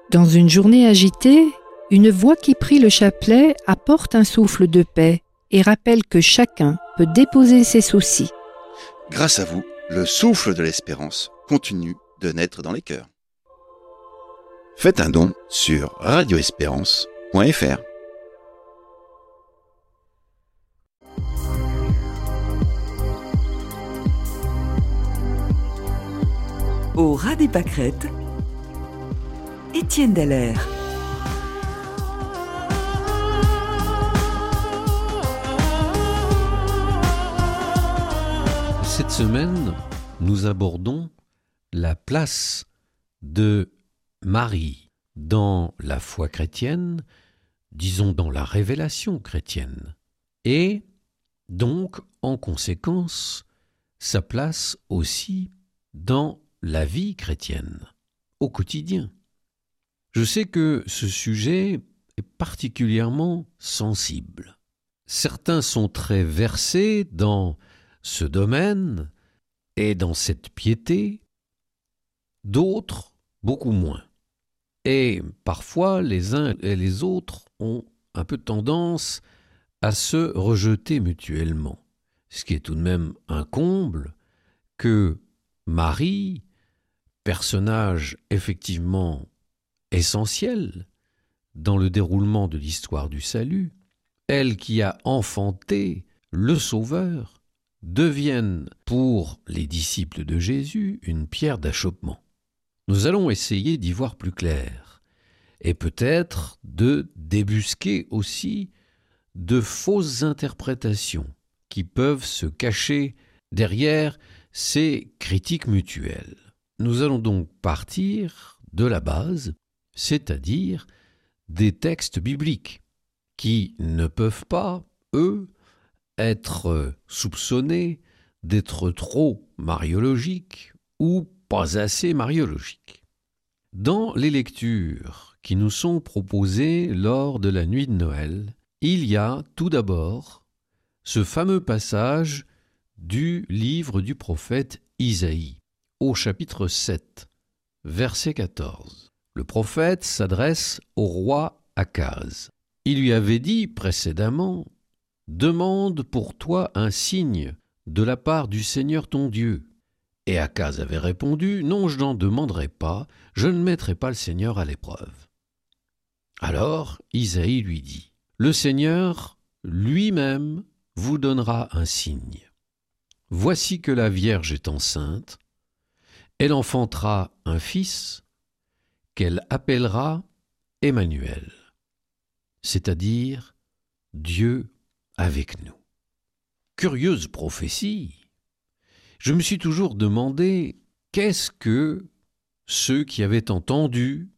Dans une journée agitée, une voix qui prie le chapelet apporte un souffle de paix et rappelle que chacun peut déposer ses soucis. Grâce à vous, le souffle de l'espérance continue de naître dans les cœurs. Faites un don sur radioespérance.fr. Au ras des pâquerettes, Étienne Dallaire. Cette semaine, nous abordons la place de Marie dans la foi chrétienne, disons dans la révélation chrétienne, et donc, en conséquence, sa place aussi dans la vie chrétienne, au quotidien. Je sais que ce sujet est particulièrement sensible. Certains sont très versés dans ce domaine et dans cette piété, d'autres beaucoup moins. Et parfois, les uns et les autres ont un peu tendance à se rejeter mutuellement, ce qui est tout de même un comble que Marie, personnage effectivement essentiel dans le déroulement de l'histoire du salut, elle qui a enfanté le Sauveur, devienne pour les disciples de Jésus une pierre d'achoppement. Nous allons essayer d'y voir plus clair et peut-être de débusquer aussi de fausses interprétations qui peuvent se cacher derrière ces critiques mutuelles. Nous allons donc partir de la base, c'est-à-dire des textes bibliques qui ne peuvent pas, eux, être soupçonnés d'être trop mariologiques ou pas assez mariologiques. Dans les lectures qui nous sont proposées lors de la nuit de Noël, il y a tout d'abord ce fameux passage du livre du prophète Isaïe, au chapitre 7, verset 14. Le prophète s'adresse au roi Akaz. Il lui avait dit précédemment « Demande pour toi un signe de la part du Seigneur ton Dieu. » Et Akaz avait répondu « Non, je n'en demanderai pas, je ne mettrai pas le Seigneur à l'épreuve. » Alors Isaïe lui dit « Le Seigneur lui-même vous donnera un signe. Voici que la Vierge est enceinte, elle enfantera un fils qu'elle appellera Emmanuel, c'est-à-dire Dieu avec nous. » Curieuse prophétie. Je me suis toujours demandé qu'est-ce que ceux qui avaient entendu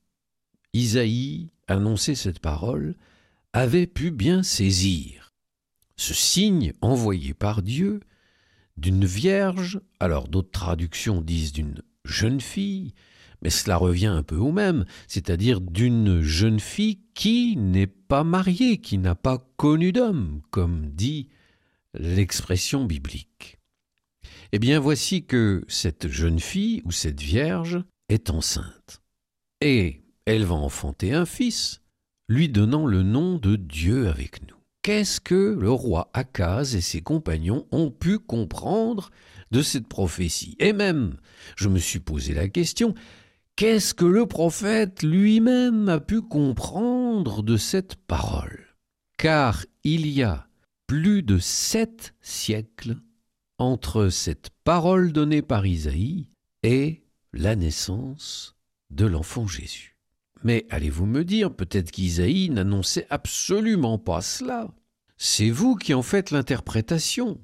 Isaïe annoncer cette parole avaient pu bien saisir. Ce signe envoyé par Dieu d'une vierge, alors d'autres traductions disent d'une jeune fille, mais cela revient un peu au même, c'est-à-dire d'une jeune fille qui n'est pas mariée, qui n'a pas connu d'homme, comme dit l'expression biblique. Eh bien, voici que cette jeune fille ou cette vierge est enceinte. Et elle va enfanter un fils, lui donnant le nom de Dieu avec nous. Qu'est-ce que le roi Akaz et ses compagnons ont pu comprendre de cette prophétie? Et même, je me suis posé la question, qu'est-ce que le prophète lui-même a pu comprendre de cette parole? Car il y a plus de 7 siècles entre cette parole donnée par Isaïe et la naissance de l'enfant Jésus. Mais allez-vous me dire, peut-être qu'Isaïe n'annonçait absolument pas cela. C'est vous qui en faites l'interprétation.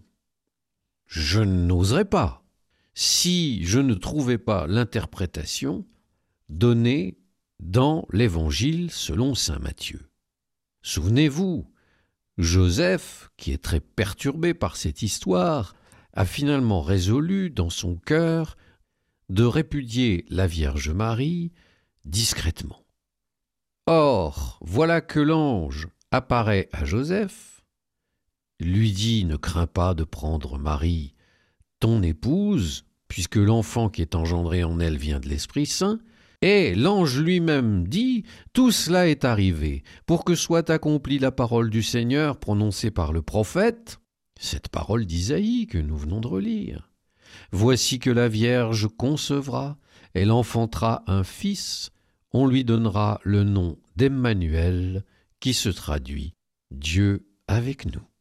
Je n'oserais pas, si je ne trouvais pas l'interprétation donnée dans l'Évangile selon saint Matthieu. Souvenez-vous, Joseph, qui est très perturbé par cette histoire, a finalement résolu dans son cœur de répudier la Vierge Marie discrètement. Or, voilà que l'ange apparaît à Joseph, lui dit « Ne crains pas de prendre Marie, ton épouse, puisque l'enfant qui est engendré en elle vient de l'Esprit Saint, Et l'ange lui-même dit, tout cela est arrivé pour que soit accomplie la parole du Seigneur prononcée par le prophète, cette parole d'Isaïe que nous venons de relire. Voici que la Vierge concevra, elle enfantera un fils, on lui donnera le nom d'Emmanuel, qui se traduit Dieu avec nous.